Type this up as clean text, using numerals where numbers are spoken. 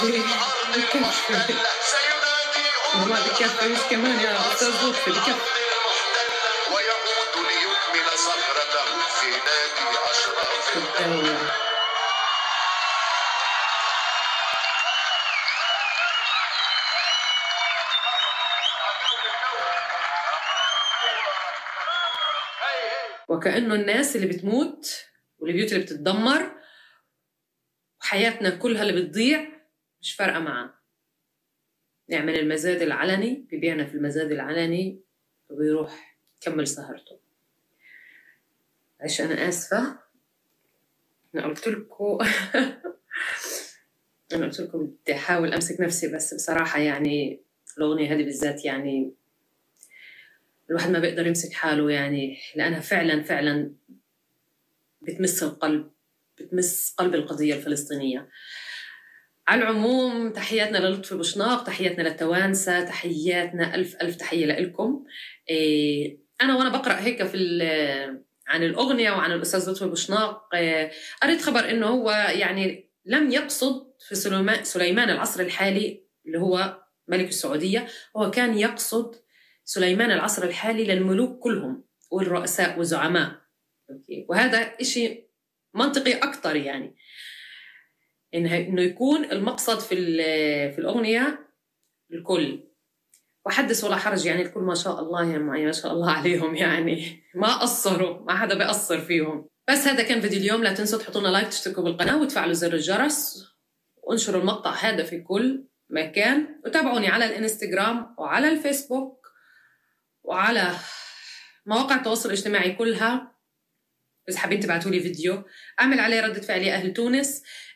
بكفي والله بكفي، مش كمان يا أستاذ لطفي بكفي. ويعود ليكمل صخرته في نادي أشراف الدولة. وكأنه الناس اللي بتموت والبيوت اللي بتتدمر وحياتنا كلها اللي بتضيع مش فارقة معاه. يعمل المزاد العلني، بيبيعنا في المزاد العلني وبيروح يكمل سهرته. عشان أنا آسفة، أنا قلت لكم بدي أحاول أمسك نفسي، بس بصراحة يعني الأغنية هذه بالذات يعني الواحد ما بيقدر يمسك حاله، يعني لأنها فعلا بتمس القلب، بتمس قلب القضية الفلسطينية. على العموم تحياتنا للطفي بوشناق، تحياتنا للتوانسة، تحياتنا ألف تحية لكم. أنا وأنا بقرأ هيك عن الأغنية وعن الأستاذ لطفي بوشناق، قريت خبر إنه هو يعني لم يقصد في سليمان العصر الحالي اللي هو ملك السعودية، هو كان يقصد سليمان العصر الحالي للملوك كلهم والرؤساء والزعماء. وهذا إشي منطقي أكتر، يعني إنه يكون المقصد في الأغنية الكل. وحدث ولا حرج، يعني الكل ما شاء الله، يعني ما شاء الله عليهم، يعني ما قصروا، ما حدا بيقصر فيهم. بس هذا كان فيديو اليوم، لا تنسوا تحطونا لايك، تشتركوا بالقناة وتفعلوا زر الجرس وانشروا المقطع هذا في كل مكان، وتابعوني على الانستغرام وعلى الفيسبوك وعلى مواقع التواصل الاجتماعي كلها. بس حابين تبعتوا لي فيديو أعمل عليه ردة فعل يا أهل تونس،